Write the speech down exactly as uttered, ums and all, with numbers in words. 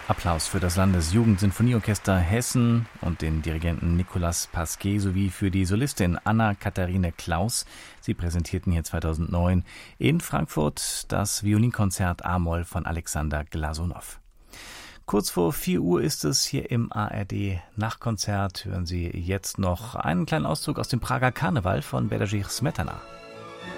Applaus für das Landesjugendsinfonieorchester Hessen und den Dirigenten Nicolas Pasquet sowie für die Solistin Anna-Katharine Klaus. Sie präsentierten hier zweitausendneun in Frankfurt das Violinkonzert A-Moll von Alexander Glasunow. Kurz vor vier Uhr ist es hier im A R D-Nachtkonzert. Hören Sie jetzt noch einen kleinen Auszug aus dem Prager Karneval von Bedřich Smetana.